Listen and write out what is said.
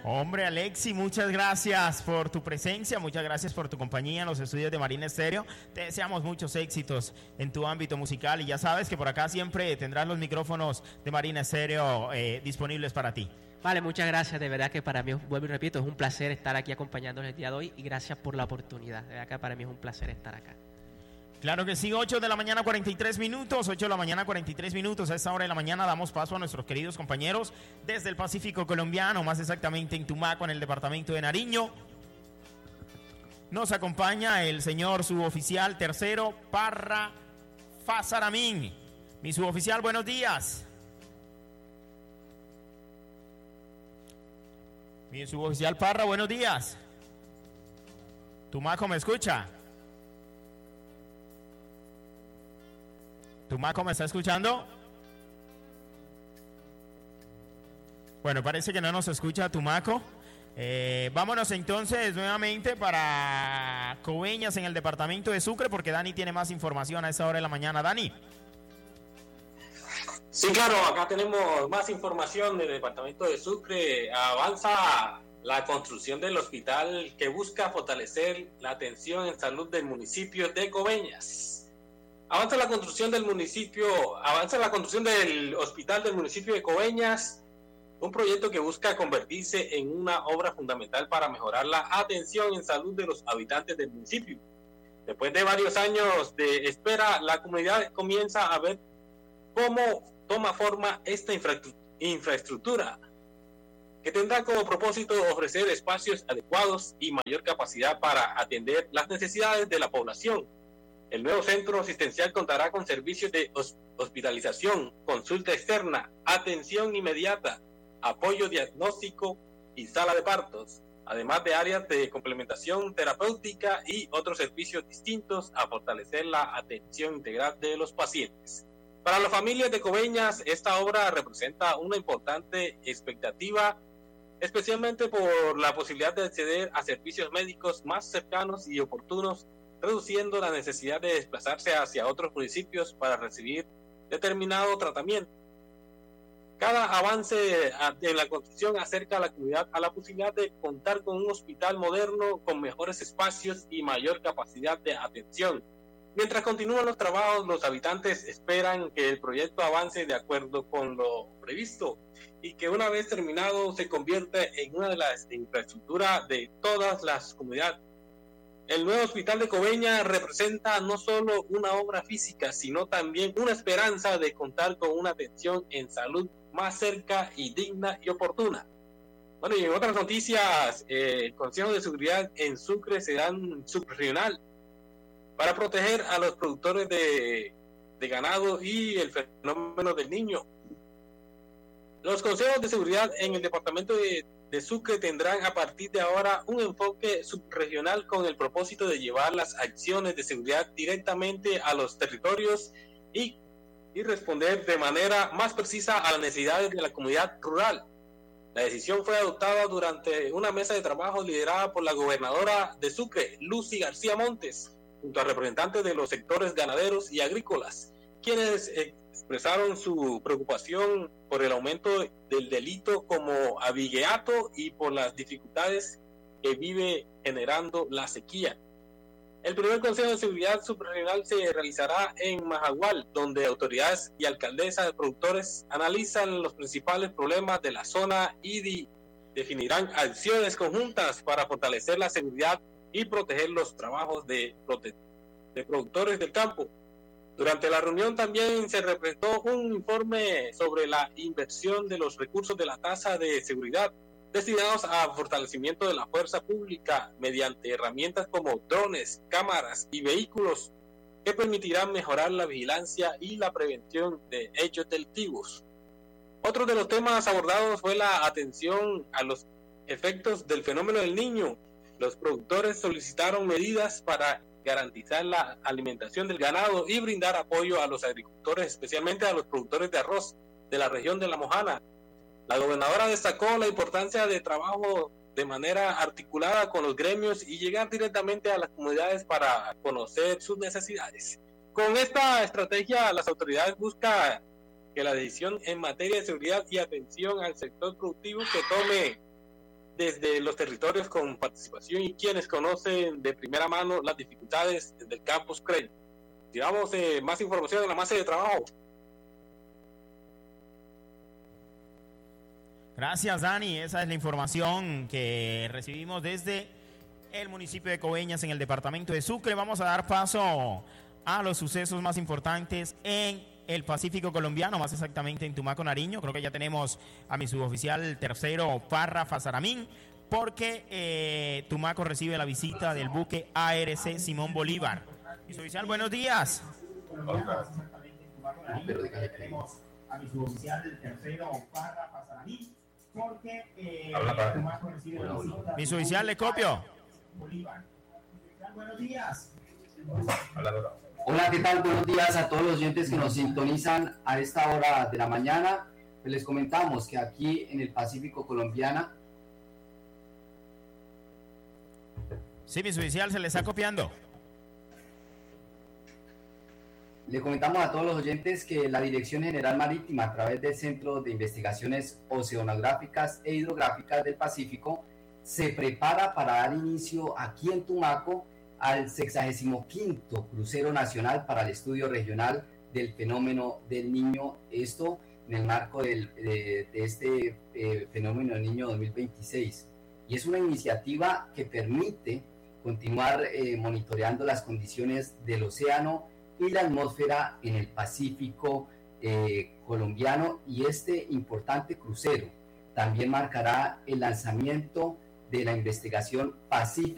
Hombre, Alexi, muchas gracias por tu presencia, muchas gracias por tu compañía en los estudios de Marina Estéreo. Te deseamos muchos éxitos en tu ámbito musical y ya sabes que por acá siempre tendrás los micrófonos de Marina Estéreo disponibles para ti. Vale, muchas gracias, de verdad que para mí, vuelvo y repito, es un placer estar aquí acompañándoles el día de hoy y gracias por la oportunidad, de verdad que para mí es un placer estar acá. Claro que sí, 8 de la mañana 43 minutos, 8 de la mañana 43 minutos. A esta hora de la mañana damos paso a nuestros queridos compañeros desde el Pacífico colombiano, más exactamente en Tumaco, en el departamento de Nariño. Nos acompaña el señor suboficial tercero Parra Fasaramín. Mi suboficial, buenos días. Mi suboficial Parra, buenos días. Tumaco, ¿me escucha? ¿Tumaco me está escuchando? Bueno, parece que no nos escucha Tumaco. Vámonos entonces nuevamente para Coveñas en el departamento de Sucre, porque Dani tiene más información a esta hora de la mañana. Dani. Sí, claro, acá tenemos más información del departamento de Sucre. Avanza la construcción del hospital que busca fortalecer la atención en salud del municipio de Coveñas. Avanza la construcción del hospital del municipio de Coveñas, un proyecto que busca convertirse en una obra fundamental para mejorar la atención en salud de los habitantes del municipio. Después de varios años de espera, la comunidad comienza a ver cómo toma forma esta infraestructura, que tendrá como propósito ofrecer espacios adecuados y mayor capacidad para atender las necesidades de la población. El nuevo centro asistencial contará con servicios de hospitalización, consulta externa, atención inmediata, apoyo diagnóstico y sala de partos, además de áreas de complementación terapéutica y otros servicios distintos a fortalecer la atención integral de los pacientes. Para las familias de Coveñas, esta obra representa una importante expectativa, especialmente por la posibilidad de acceder a servicios médicos más cercanos y oportunos, reduciendo la necesidad de desplazarse hacia otros municipios para recibir determinado tratamiento. Cada avance en la construcción acerca a la comunidad a la posibilidad de contar con un hospital moderno con mejores espacios y mayor capacidad de atención. Mientras continúan los trabajos, los habitantes esperan que el proyecto avance de acuerdo con lo previsto y que una vez terminado se convierta en una de las infraestructuras de todas las comunidades. El nuevo hospital de Coveñas representa no solo una obra física, sino también una esperanza de contar con una atención en salud más cerca y digna y oportuna. Bueno, y en otras noticias, el Consejo de Seguridad en Sucre será subregional para proteger a los productores de ganado y el fenómeno del niño. Los consejos de seguridad en el departamento de Sucre tendrán a partir de ahora un enfoque subregional con el propósito de llevar las acciones de seguridad directamente a los territorios y responder de manera más precisa a las necesidades de la comunidad rural. La decisión fue adoptada durante una mesa de trabajo liderada por la gobernadora de Sucre, Lucy García Montes, junto a representantes de los sectores ganaderos y agrícolas, quienes expresaron su preocupación por el aumento del delito como avigueato y por las dificultades que vive generando la sequía. El primer Consejo de Seguridad Subregional se realizará en Majagual, donde autoridades y alcaldesas de productores analizan los principales problemas de la zona y definirán acciones conjuntas para fortalecer la seguridad y proteger los trabajos de productores del campo. Durante la reunión también se presentó un informe sobre la inversión de los recursos de la tasa de seguridad destinados a fortalecimiento de la fuerza pública mediante herramientas como drones, cámaras y vehículos que permitirán mejorar la vigilancia y la prevención de hechos delictivos. Otro de los temas abordados fue la atención a los efectos del fenómeno del niño. Los productores solicitaron medidas para garantizar la alimentación del ganado y brindar apoyo a los agricultores, especialmente a los productores de arroz de la región de La Mojana. La gobernadora destacó la importancia de trabajo de manera articulada con los gremios y llegar directamente a las comunidades para conocer sus necesidades. Con esta estrategia, las autoridades buscan que la decisión en materia de seguridad y atención al sector productivo que tome desde los territorios con participación y quienes conocen de primera mano las dificultades del campus CREI. Tiramos más información en la masa de trabajo. Gracias, Dani. Esa es la información que recibimos desde el municipio de Coveñas en el departamento de Sucre. Vamos a dar paso a los sucesos más importantes en el Pacífico colombiano, más exactamente en Tumaco, Nariño. Creo que ya tenemos a mi suboficial tercero, Parra Fazaramín, porque Tumaco recibe la visita del buque ARC Simón Bolívar. Mi suboficial, buenos días. Tenemos a mi suboficial tercero, Parra Fazaramín, porque Tumaco recibe la visita. Mi suboficial, le copio. Bolívar. Buenos días. Hola, ¿qué tal? Buenos días a todos los oyentes que nos sintonizan a esta hora de la mañana. Pues les comentamos que aquí en el Pacífico colombiano. Sí, mi suboficial, se le está copiando. Le comentamos a todos los oyentes que la Dirección General Marítima, a través del Centro de Investigaciones Oceanográficas e Hidrográficas del Pacífico, se prepara para dar inicio aquí en Tumaco al 65º Crucero Nacional para el Estudio Regional del Fenómeno del Niño, esto en el marco de este Fenómeno del Niño 2026. Y es una iniciativa que permite continuar monitoreando las condiciones del océano y la atmósfera en el Pacífico colombiano, y este importante crucero también marcará el lanzamiento de la investigación Pacífico